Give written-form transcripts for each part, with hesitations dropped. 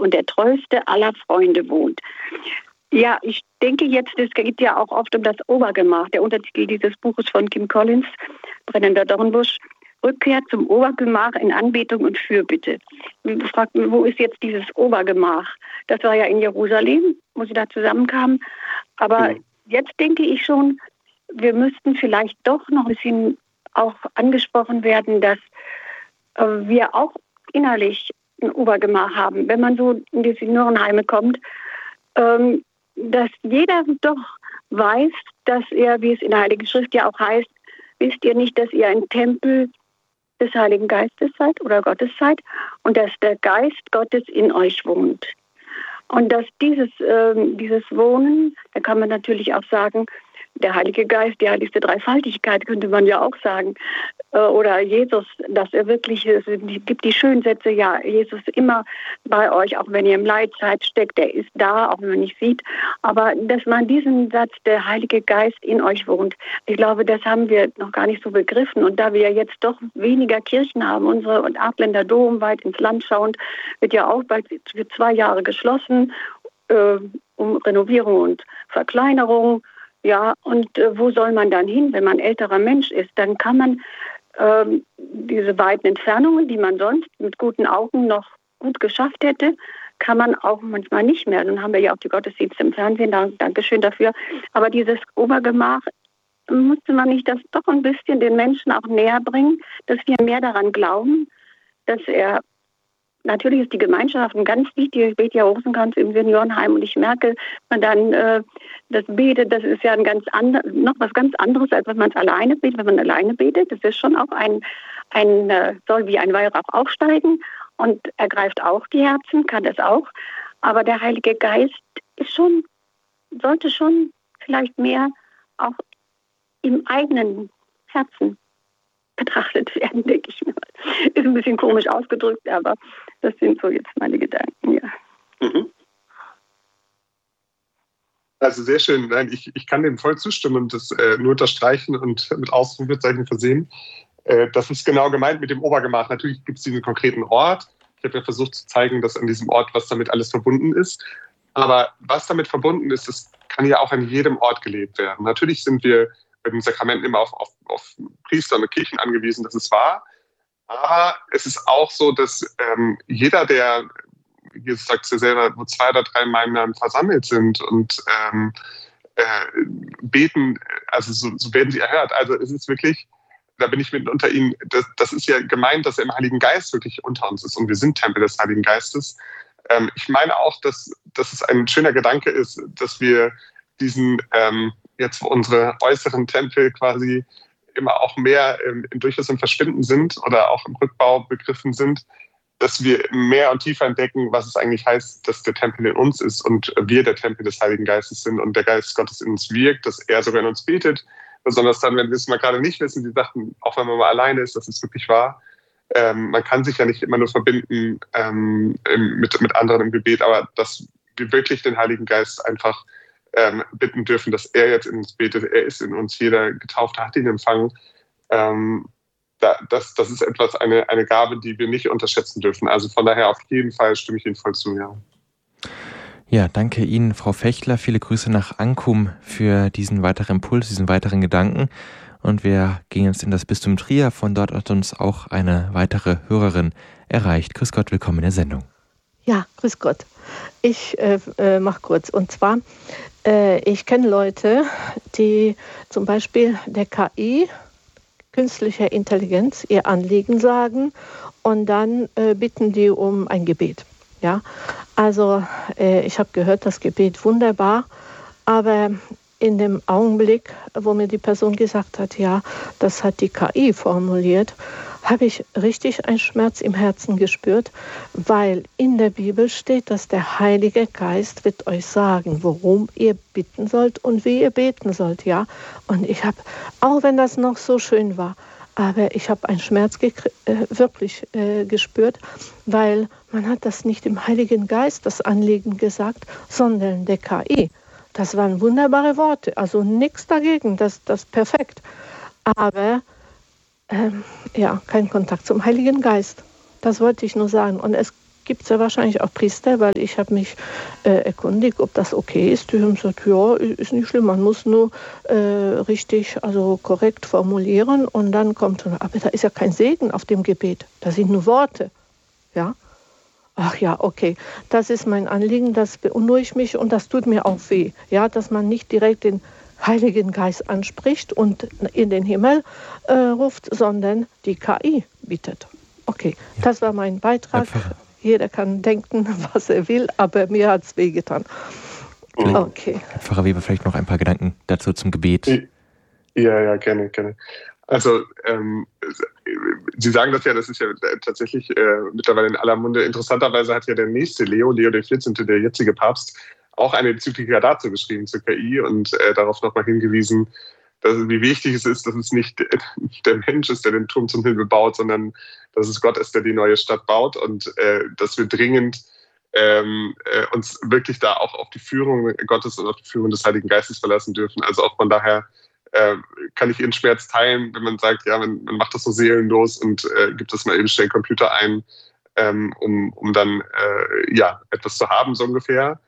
und der treueste aller Freunde wohnt. Ja, ich denke jetzt, es geht ja auch oft um das Obergemach. Der Untertitel dieses Buches von Kim Collins, Brennender Dornbusch, Rückkehr zum Obergemach in Anbetung und Fürbitte. Ich frage mich, wo ist jetzt dieses Obergemach? Das war ja in Jerusalem, wo sie da zusammenkamen. Aber jetzt denke ich schon, wir müssten vielleicht doch noch ein bisschen auch angesprochen werden, dass wir auch innerlich ein Obergemach haben. Wenn man so in die Seniorenheime kommt, dass jeder doch weiß, dass er, wie es in der Heiligen Schrift ja auch heißt, wisst ihr nicht, dass ihr ein Tempel des Heiligen Geistes seid oder Gottes seid und dass der Geist Gottes in euch wohnt. Und dass dieses Wohnen, da kann man natürlich auch sagen, der Heilige Geist, die heiligste Dreifaltigkeit, könnte man ja auch sagen. Oder Jesus, dass er wirklich, es gibt die schönen Sätze, ja, Jesus immer bei euch, auch wenn ihr im Leidzeit steckt, der ist da, auch wenn man nicht sieht. Aber dass man diesen Satz, der Heilige Geist in euch wohnt, ich glaube, das haben wir noch gar nicht so begriffen. Und da wir ja jetzt doch weniger Kirchen haben, unsere und Adländer Dom weit ins Land schauend, wird ja auch bald für 2 Jahre geschlossen, um Renovierung und Verkleinerung. Ja, und wo soll man dann hin, wenn man älterer Mensch ist? Dann kann man diese weiten Entfernungen, die man sonst mit guten Augen noch gut geschafft hätte, kann man auch manchmal nicht mehr. Dann haben wir ja auch die Gottesdienste im Fernsehen, Dankeschön dafür. Aber dieses Obergemach, musste man nicht das doch ein bisschen den Menschen auch näher bringen, dass wir mehr daran glauben, dass er... Natürlich ist die Gemeinschaft ein ganz wichtig. Ich bete ja Rosenkranz im Seniorenheim und ich merke, man dann das betet, das ist ja noch was ganz anderes, als wenn man es alleine betet. Wenn man alleine betet, das ist schon auch soll wie ein Weihrauch aufsteigen und ergreift auch die Herzen, kann das auch. Aber der Heilige Geist sollte schon vielleicht mehr auch im eigenen Herzen betrachtet werden, denke ich mir. Ist ein bisschen komisch ausgedrückt, aber das sind so jetzt meine Gedanken, ja. Mhm. Also sehr schön. Nein, ich kann dem voll zustimmen und das nur unterstreichen und mit Ausrufezeichen versehen. Das ist genau gemeint mit dem Obergemach. Natürlich gibt es diesen konkreten Ort. Ich habe ja versucht zu zeigen, dass an diesem Ort, was damit alles verbunden ist. Aber was damit verbunden ist, das kann ja auch an jedem Ort gelebt werden. Natürlich sind wir mit den Sakramenten immer auf Priester und Kirchen angewiesen, das ist wahr. Aber es ist auch so, dass jeder, der, Jesus sagt es ja selber, wo 2 oder 3 in meinem Namen versammelt sind und beten, also so werden sie erhört. Also es ist wirklich, da bin ich mitten unter ihnen, das ist ja gemeint, dass er im Heiligen Geist wirklich unter uns ist und wir sind Tempel des Heiligen Geistes. Ich meine auch, dass es ein schöner Gedanke ist, dass wir diesen jetzt wo unsere äußeren Tempel quasi immer auch mehr durchaus im Verschwinden sind oder auch im Rückbau begriffen sind, dass wir mehr und tiefer entdecken, was es eigentlich heißt, dass der Tempel in uns ist und wir der Tempel des Heiligen Geistes sind und der Geist Gottes in uns wirkt, dass er sogar in uns betet. Besonders dann, wenn wir es mal gerade nicht wissen, die Sachen, auch wenn man mal alleine ist, das ist wirklich wahr. Man kann sich ja nicht immer nur verbinden mit anderen im Gebet, aber dass wir wirklich den Heiligen Geist einfach bitten dürfen, dass er jetzt in uns betet. Er ist in uns, jeder Getaufte hat ihn empfangen. Das ist etwas, eine Gabe, die wir nicht unterschätzen dürfen. Also von daher auf jeden Fall stimme ich Ihnen voll zu, ja. Ja, danke Ihnen, Frau Fechler. Viele Grüße nach Ankum für diesen weiteren Impuls, diesen weiteren Gedanken. Und wir gehen jetzt in das Bistum Trier. Von dort hat uns auch eine weitere Hörerin erreicht. Grüß Gott, willkommen in der Sendung. Ja, grüß Gott. Ich mache kurz. Und zwar, ich kenne Leute, die zum Beispiel der KI, künstlicher Intelligenz, ihr Anliegen sagen und dann bitten die um ein Gebet. Ja, also ich habe gehört, das Gebet wunderbar, aber in dem Augenblick, wo mir die Person gesagt hat, ja, das hat die KI formuliert, habe ich richtig einen Schmerz im Herzen gespürt, weil in der Bibel steht, dass der Heilige Geist wird euch sagen, worum ihr bitten sollt und wie ihr beten sollt, ja. Und ich habe, auch wenn das noch so schön war, aber ich habe einen Schmerz wirklich gespürt, weil man hat das nicht dem Heiligen Geist, das Anliegen gesagt, sondern der KI. Das waren wunderbare Worte, also nichts dagegen, das perfekt. Aber kein Kontakt zum Heiligen Geist. Das wollte ich nur sagen. Und es gibt es ja wahrscheinlich auch Priester, weil ich habe mich erkundigt, ob das okay ist. Die haben gesagt, ja, ist nicht schlimm, man muss nur richtig, also korrekt formulieren und dann kommt, aber da ist ja kein Segen auf dem Gebet, da sind nur Worte, ja. Ach ja, okay, das ist mein Anliegen, das beunruhigt mich und das tut mir auch weh, ja, dass man nicht direkt den Heiligen Geist anspricht und in den Himmel ruft, sondern die KI bittet. Okay, das war mein Beitrag. Jeder kann denken, was er will, aber mir hat es wehgetan. Okay. Herr Pfarrer Weber, vielleicht noch ein paar Gedanken dazu zum Gebet. Ja, gerne. Also, Sie sagen das ja, das ist ja tatsächlich mittlerweile in aller Munde. Interessanterweise hat ja der nächste Leo XIV., der jetzige Papst, auch eine Enzyklika dazu geschrieben zur KI und darauf nochmal hingewiesen, wie wichtig es ist, dass es nicht der Mensch ist, der den Turm zum Himmel baut, sondern dass es Gott ist, der die neue Stadt baut und dass wir dringend uns wirklich da auch auf die Führung Gottes und auf die Führung des Heiligen Geistes verlassen dürfen. Also auch von daher kann ich Ihren Schmerz teilen, wenn man sagt, ja, man macht das so seelenlos und gibt das mal eben schnell Computer ein, um dann etwas zu haben, so ungefähr.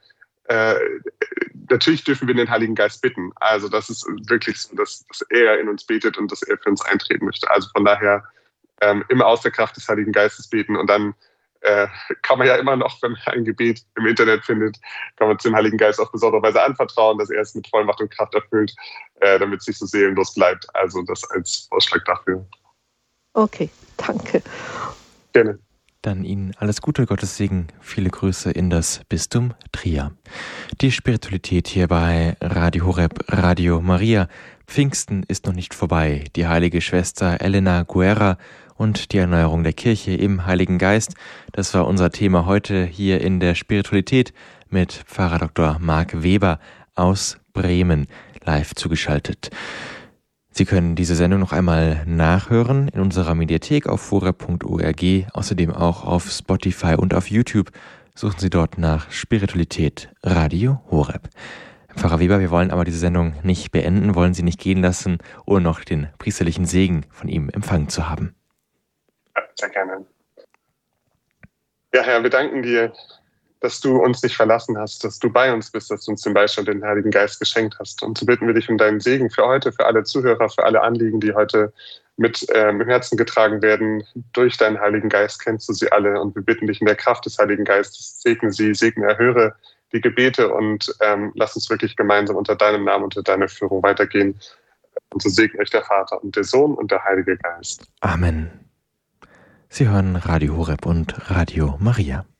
Natürlich dürfen wir den Heiligen Geist bitten. Also das ist wirklich so, dass er in uns betet und dass er für uns eintreten möchte. Also von daher immer aus der Kraft des Heiligen Geistes beten und dann kann man ja immer noch, wenn man ein Gebet im Internet findet, kann man dem Heiligen Geist auf besondere Weise anvertrauen, dass er es mit Vollmacht und Kraft erfüllt, damit es nicht so seelenlos bleibt. Also das als Vorschlag dafür. Okay, danke. Gerne. Dann Ihnen alles Gute, Gottes Segen, viele Grüße in das Bistum Trier. Die Spiritualität hier bei Radio Horeb, Radio Maria. Pfingsten ist noch nicht vorbei. Die heilige Schwester Elena Guerra und die Erneuerung der Kirche im Heiligen Geist. Das war unser Thema heute hier in der Spiritualität mit Pfarrer Dr. Marc Weber aus Bremen, live zugeschaltet. Sie können diese Sendung noch einmal nachhören in unserer Mediathek auf horeb.org, außerdem auch auf Spotify und auf YouTube. Suchen Sie dort nach Spiritualität Radio Horeb. Pfarrer Weber, wir wollen aber diese Sendung nicht beenden, wollen Sie nicht gehen lassen, ohne noch den priesterlichen Segen von ihm empfangen zu haben. Ja, sehr gerne. Ja, Herr, wir danken dir, dass du uns nicht verlassen hast, dass du bei uns bist, dass du uns den Beistand den Heiligen Geist geschenkt hast. Und so bitten wir dich um deinen Segen für heute, für alle Zuhörer, für alle Anliegen, die heute mit im Herzen getragen werden. Durch deinen Heiligen Geist kennst du sie alle und wir bitten dich in der Kraft des Heiligen Geistes, segne sie, erhöre die Gebete und lass uns wirklich gemeinsam unter deinem Namen, unter deiner Führung weitergehen. Und so segne euch der Vater und der Sohn und der Heilige Geist. Amen. Sie hören Radio Horeb und Radio Maria.